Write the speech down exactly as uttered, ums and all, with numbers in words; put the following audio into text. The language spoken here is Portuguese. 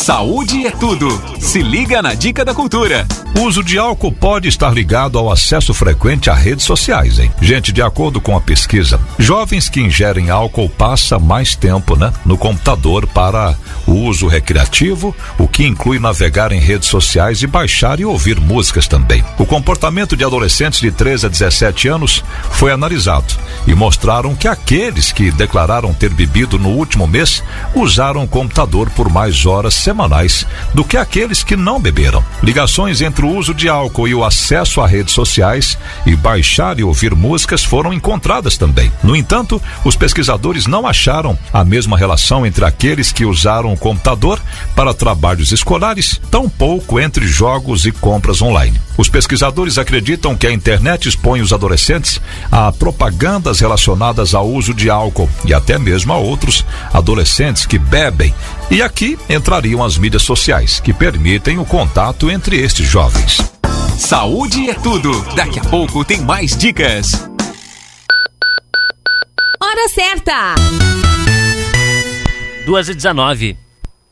Saúde é tudo. Se liga na Dica da Cultura. O uso de álcool pode estar ligado ao acesso frequente a redes sociais, hein? Gente, de acordo com a pesquisa, jovens que ingerem álcool passam mais tempo, né, no computador para o uso recreativo, o que inclui navegar em redes sociais e baixar e ouvir músicas também. O comportamento de adolescentes de treze a dezessete anos foi analisado e mostraram que aqueles que declararam ter bebido no último mês usaram o computador por mais horas semanais do que aqueles que não beberam. Ligações entre o uso de álcool e o acesso a redes sociais e baixar e ouvir músicas foram encontradas também. No entanto, os pesquisadores não acharam a mesma relação entre aqueles que usaram o computador para trabalhos escolares, tampouco entre jogos e compras online. Os pesquisadores acreditam que a internet expõe os adolescentes a propagandas relacionadas ao uso de álcool e até mesmo a outros adolescentes que bebem. E aqui entrariam as mídias sociais, que permitem o contato entre estes jovens. Saúde é tudo. Daqui a pouco tem mais dicas. Hora certa. duas e dezenove.